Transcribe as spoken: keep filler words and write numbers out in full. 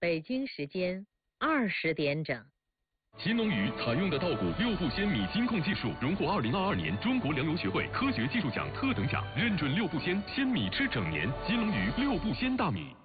北京时间二十点整。 金龙鱼采用的稻谷六步鲜米金控技术，荣获二零二二年中国粮油学会科学技术奖特等奖，认准六步鲜，鲜米吃整年。金龙鱼六步鲜大米。